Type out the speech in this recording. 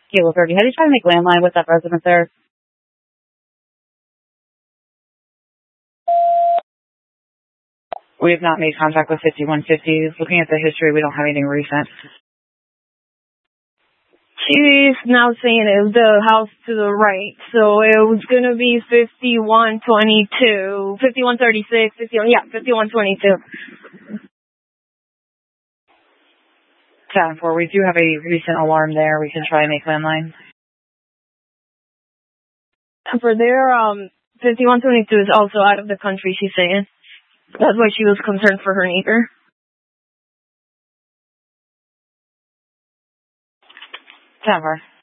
Kilo 30. Have you tried to make landline with that resident there? We have not made contact with 5150. Looking at the history, we don't have anything recent. She's now saying it was the house to the right, so it was going to be 5122, 5136, 5122. 10-4, we do have a recent alarm there. We can try and make landline. For there, 5122 is also out of the country, she's saying. That's why she was concerned for her neighbor. 10-4.